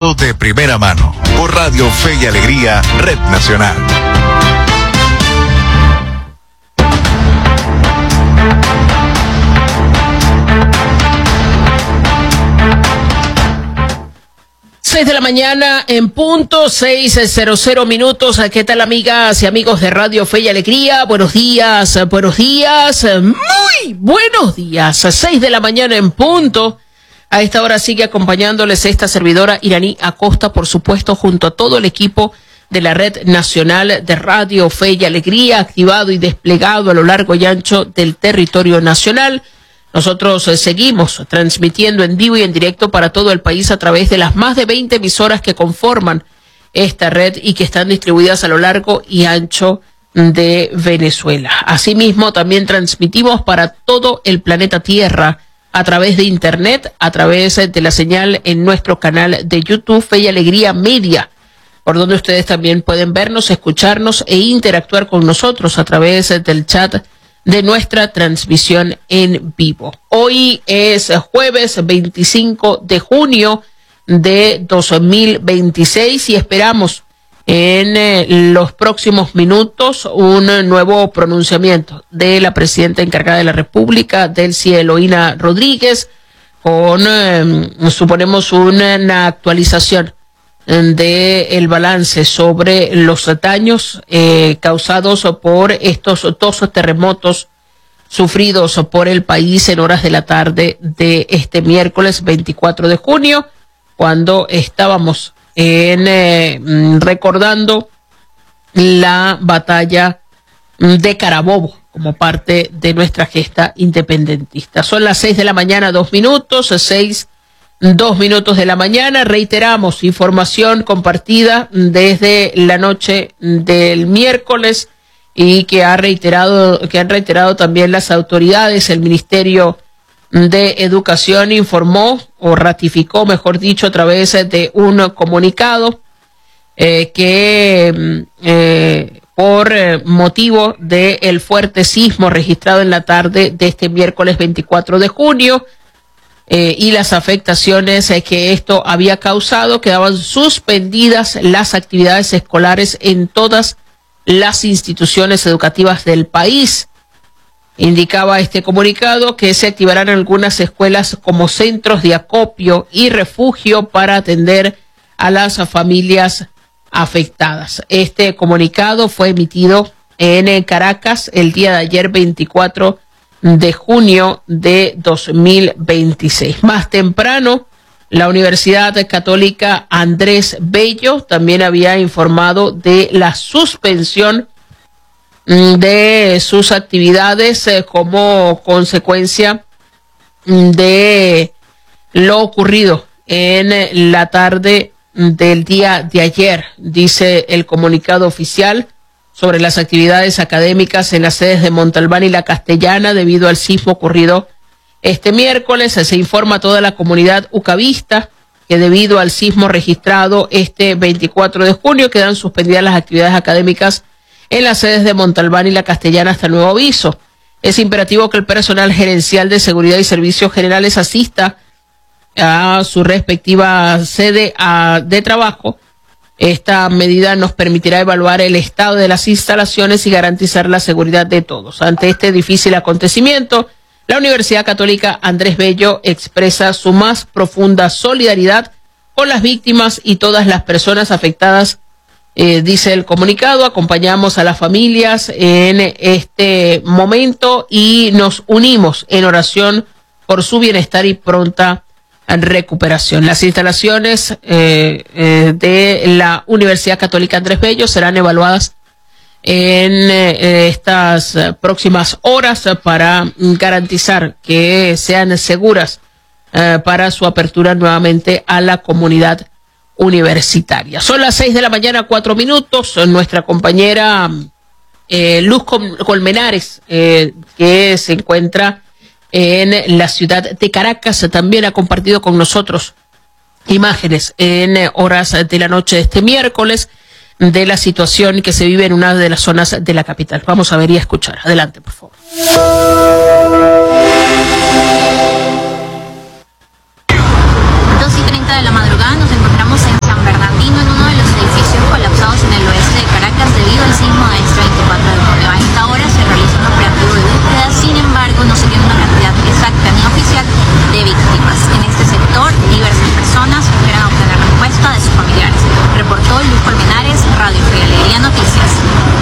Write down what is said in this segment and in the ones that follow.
Todo de primera mano. Por Radio Fe y Alegría, Red Nacional. Seis de la mañana en punto, 6:00 minutos. ¿Qué tal, amigas y amigos de Radio Fe y Alegría? Buenos días, muy buenos días. 6 de la mañana en punto. A esta hora sigue acompañándoles esta servidora Iraní Acosta, por supuesto, junto a todo el equipo de la Red Nacional de Radio Fe y Alegría, activado y desplegado a lo largo y ancho del territorio nacional. Nosotros seguimos transmitiendo en vivo y en directo para todo el país a través de las más de 20 emisoras que conforman esta red y que están distribuidas a lo largo y ancho de Venezuela. Asimismo, también transmitimos para todo el planeta Tierra a través de Internet, a través de la señal en nuestro canal de YouTube Fe y Alegría Media, por donde ustedes también pueden vernos, escucharnos e interactuar con nosotros a través del chat de nuestra transmisión en vivo. Hoy es jueves 25 de junio de 2026 y esperamos en los próximos minutos un nuevo pronunciamiento de la presidenta encargada de la República, Delcy Eloína Rodríguez, con, suponemos, una actualización del balance sobre los daños causados por estos dos terremotos sufridos por el país en horas de la tarde de este miércoles 24 de junio, cuando estábamos recordando la batalla de Carabobo como parte de nuestra gesta independentista. Son las 6 de la mañana, 2 minutos, 2 minutos de la mañana. Reiteramos información compartida desde la noche del miércoles y que han reiterado también las autoridades. El Ministerio de Educación informó o ratificó, mejor dicho, a través de un comunicado que por motivo del fuerte sismo registrado en la tarde de este miércoles 24 de junio, y las afectaciones que esto había causado, quedaban suspendidas las actividades escolares en todas las instituciones educativas del país. Indicaba este comunicado que se activarán algunas escuelas como centros de acopio y refugio para atender a las familias afectadas. Este comunicado fue emitido en Caracas el día de ayer, 24 de junio de 2026. Más temprano, la Universidad Católica Andrés Bello también había informado de la suspensión de sus actividades como consecuencia de lo ocurrido en la tarde del día de ayer, dice el comunicado oficial sobre las actividades académicas en las sedes de Montalbán y La Castellana debido al sismo ocurrido este miércoles. Se informa a toda la comunidad ucavista que debido al sismo registrado este 24 de junio quedan suspendidas las actividades académicas en las sedes de Montalbán y La Castellana hasta nuevo aviso. Es imperativo que el personal gerencial de seguridad y servicios generales asista a su respectiva sede de trabajo. Esta medida nos permitirá evaluar el estado de las instalaciones y garantizar la seguridad de todos. Ante este difícil acontecimiento, la Universidad Católica Andrés Bello expresa su más profunda solidaridad con las víctimas y todas las personas afectadas. Dice el comunicado, acompañamos a las familias en este momento y nos unimos en oración por su bienestar y pronta recuperación. Las instalaciones de la Universidad Católica Andrés Bello serán evaluadas en estas próximas horas para garantizar que sean seguras para su apertura nuevamente a la comunidad universitaria. Son las 6 de la mañana, 4 minutos. Nuestra compañera Luz Colmenares, que se encuentra en la ciudad de Caracas, también ha compartido con nosotros imágenes en horas de la noche de este miércoles de la situación que se vive en una de las zonas de la capital. Vamos a ver y a escuchar. Adelante, por favor. 2:30 de la madrugada nos encontramos en reportó Luz Colmenares, Radio Fe y Alegría Noticias.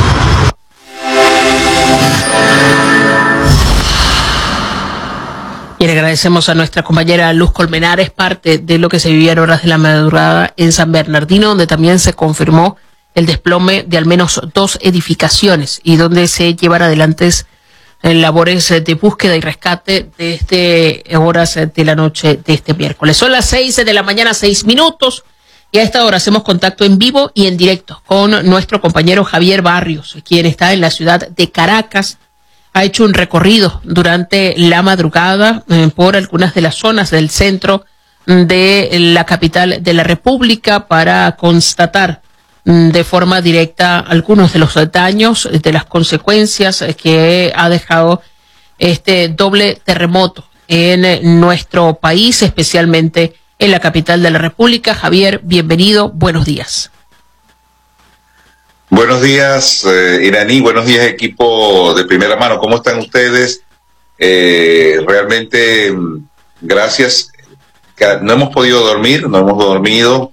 Y le agradecemos a nuestra compañera Luz Colmenares, parte de lo que se vivía en horas de la madrugada en San Bernardino, donde también se confirmó el desplome de al menos 2 edificaciones y donde se llevan adelante labores de búsqueda y rescate desde horas de la noche de este miércoles. Son las 6 de la mañana, 6 minutos, y a esta hora hacemos contacto en vivo y en directo con nuestro compañero Javier Barrios, quien está en la ciudad de Caracas. Ha hecho un recorrido durante la madrugada por algunas de las zonas del centro de la capital de la República para constatar de forma directa algunos de los daños, de las consecuencias que ha dejado este doble terremoto en nuestro país, especialmente en la capital de la República. Javier, bienvenido, buenos días. Buenos días, Iraní, buenos días, equipo de primera mano. ¿Cómo están ustedes? Realmente, gracias. No hemos podido dormir, no hemos dormido.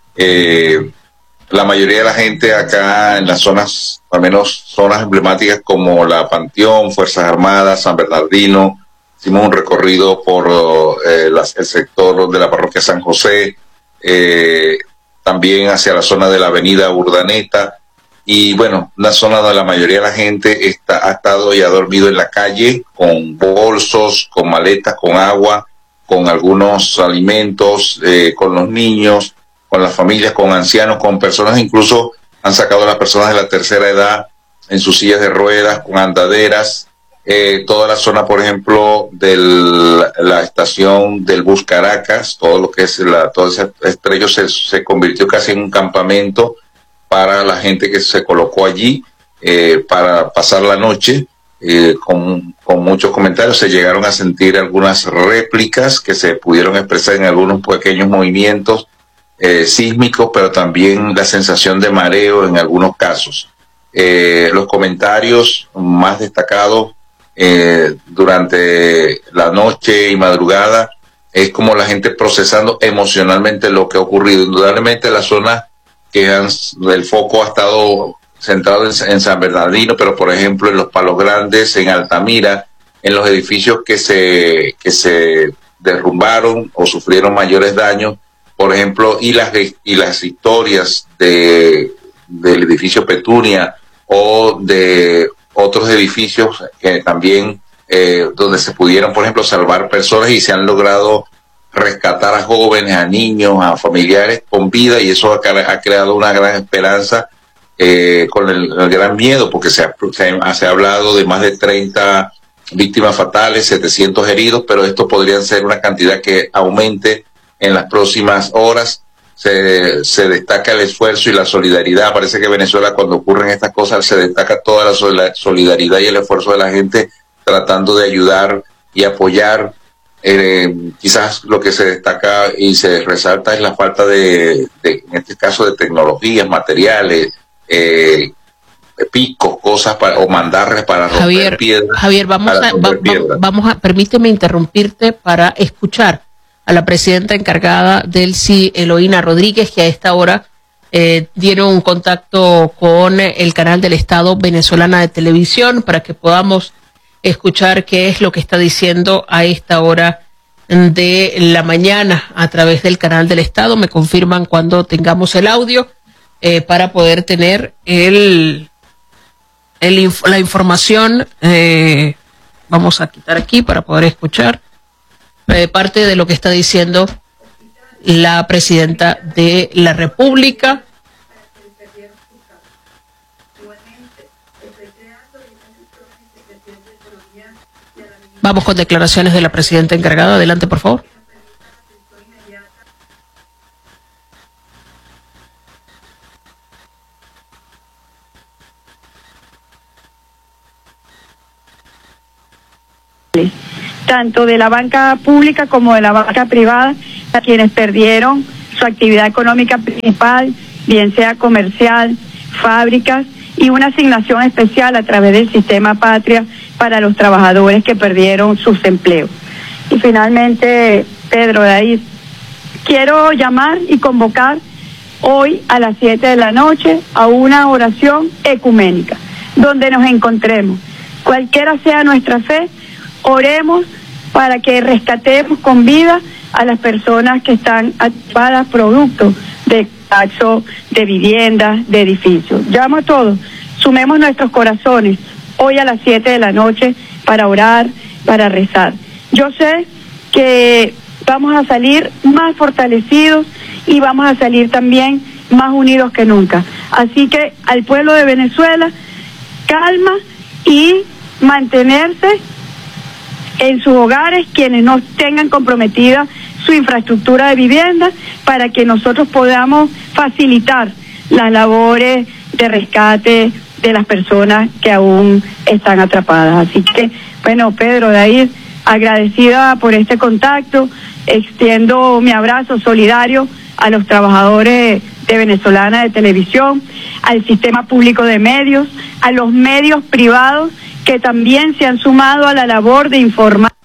La mayoría de la gente acá en las zonas, al menos zonas emblemáticas como la Panteón, Fuerzas Armadas, San Bernardino, hicimos un recorrido por el sector de la parroquia San José, también hacia la zona de la avenida Urdaneta. Y bueno, una zona donde la mayoría de la gente ha estado y ha dormido en la calle, con bolsos, con maletas, con agua, con algunos alimentos, con los niños, con las familias, con ancianos, con personas, incluso han sacado a las personas de la tercera edad en sus sillas de ruedas, con andaderas. Toda la zona, por ejemplo, de la estación del bus Caracas, todo lo que es todo ese estrello se convirtió casi en un campamento para la gente que se colocó allí para pasar la noche. Con muchos comentarios se llegaron a sentir algunas réplicas que se pudieron expresar en algunos pequeños movimientos sísmicos, pero también la sensación de mareo en algunos casos. Los comentarios más destacados durante la noche y madrugada es como la gente procesando emocionalmente lo que ha ocurrido. Indudablemente la zona el foco ha estado centrado en San Bernardino, pero por ejemplo en los Palos Grandes, en Altamira, en los edificios que se derrumbaron o sufrieron mayores daños, por ejemplo, y las historias del edificio Petunia o de otros edificios que también donde se pudieron, por ejemplo, salvar personas y se han logrado rescatar a jóvenes, a niños, a familiares con vida, y eso ha creado una gran esperanza con el gran miedo, porque se ha hablado de más de 30 víctimas fatales, 700 heridos, pero esto podría ser una cantidad que aumente en las próximas horas. Se destaca el esfuerzo y la solidaridad. Parece que Venezuela, cuando ocurren estas cosas, se destaca toda la solidaridad y el esfuerzo de la gente tratando de ayudar y apoyar. Quizás lo que se destaca y se resalta es la falta en este caso, de tecnologías, materiales, picos, cosas o mandarres para romper piedras. Javier, permíteme interrumpirte para escuchar a la presidenta encargada del CI, Eloína Rodríguez, que a esta hora dieron un contacto con el canal del Estado venezolana de televisión para que podamos escuchar qué es lo que está diciendo a esta hora de la mañana a través del canal del Estado. Me confirman cuando tengamos el audio para poder tener la información. Vamos a quitar aquí para poder escuchar parte de lo que está diciendo la presidenta de la República. Vamos con declaraciones de la presidenta encargada. Adelante, por favor. Tanto de la banca pública como de la banca privada, a quienes perdieron su actividad económica principal, bien sea comercial, fábricas, y una asignación especial a través del sistema Patria para los trabajadores que perdieron sus empleos. Y finalmente, Pedro, de ahí quiero llamar y convocar hoy a las 7 de la noche a una oración ecuménica, donde nos encontremos. Cualquiera sea nuestra fe, oremos para que rescatemos con vida a las personas que están atrapadas producto de colapso de viviendas, de edificios. Llamo a todos, sumemos nuestros corazones hoy a las 7 de la noche para orar, para rezar. Yo sé que vamos a salir más fortalecidos y vamos a salir también más unidos que nunca. Así que al pueblo de Venezuela, calma y mantenerse en sus hogares quienes no tengan comprometida su infraestructura de vivienda, para que nosotros podamos facilitar las labores de rescate de las personas que aún están atrapadas. Así que, bueno, Pedro, Dair, agradecida por este contacto, extiendo mi abrazo solidario a los trabajadores de Venezolana de Televisión, al sistema público de medios, a los medios privados que también se han sumado a la labor de informar